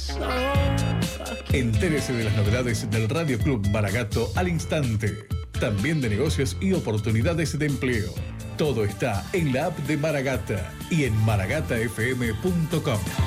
Entérese de las novedades del Radio Club Maragato al instante. También de negocios y oportunidades de empleo. Todo está en la app de Maragata y en maragatafm.com.